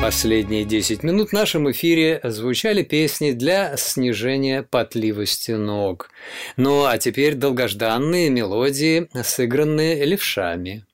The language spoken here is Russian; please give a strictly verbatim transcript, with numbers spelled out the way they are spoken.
Последние десять минут в нашем эфире звучали песни для снижения потливости ног. Ну а теперь долгожданные мелодии, сыгранные левшами.